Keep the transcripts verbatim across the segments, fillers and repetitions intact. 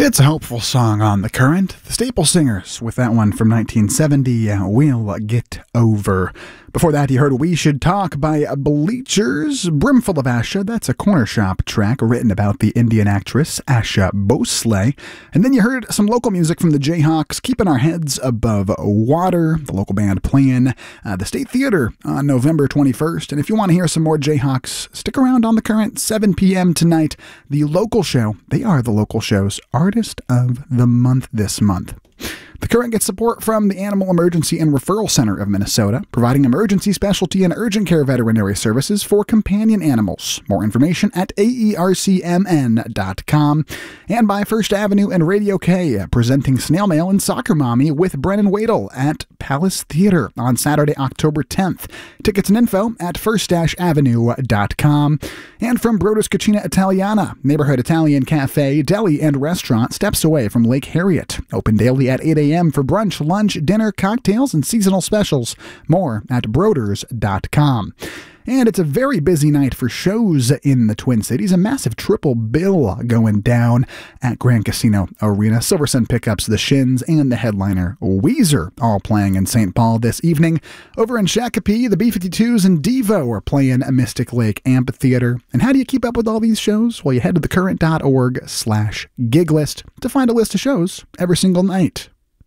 It's a hopeful song on The Current. The Staple Singers with that one from nineteen seventy, uh, We'll Get Over. Before that, you heard We Should Talk by Bleachers, Brimful of Asha. That's a corner shop track written about the Indian actress Asha Bhosle. And then you heard some local music from the Jayhawks, Keeping Our Heads Above Water, the local band playing uh, the State Theater on November twenty-first. And if you want to hear some more Jayhawks, stick around on The Current, seven p.m. tonight. The local show, they are the local show's Artist of the Month this month. The Current gets support from the Animal Emergency and Referral Center of Minnesota, providing emergency specialty and urgent care veterinary services for companion animals. More information at A E R C M N dot com. And by First Avenue and Radio K, presenting Snail Mail and Soccer Mommy with Brennan Wadel at Palace Theater on Saturday, October tenth. Tickets and info at first avenue dot com. And from Broder's Cucina Italiana, neighborhood Italian cafe, deli, and restaurant steps away from Lake Harriet. Open daily at eight a.m. for brunch, lunch, dinner, cocktails, and seasonal specials. More at broders dot com. And it's a very busy night for shows in the Twin Cities. A massive triple bill going down at Grand Casino Arena. Silver Sun Pickups, The Shins, and the headliner Weezer all playing in Saint Paul this evening. Over in Shakopee, the B fifty-twos and Devo are playing at Mystic Lake Amphitheater. And how do you keep up with all these shows? Well, you head to thecurrent.org slash gig list to find a list of shows every single night.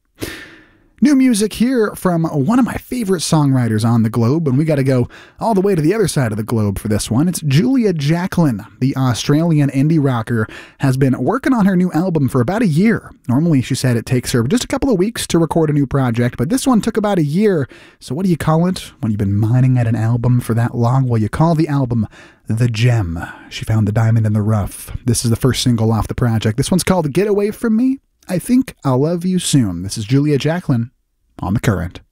New music here from one of my favorite songwriters on the globe, and we got to go all the way to the other side of the globe for this one. It's Julia Jacklin. The Australian indie rocker has been working on her new album for about a year. Normally, she said it takes her just a couple of weeks to record a new project, but this one took about a year. So what do you call it when you've been mining at an album for that long? Well, you call the album The Gem. She found the diamond in the rough. This is the first single off the project. This one's called Get Away From Me. I Think I'll Love You Soon. This is Julia Jacklin on The Current.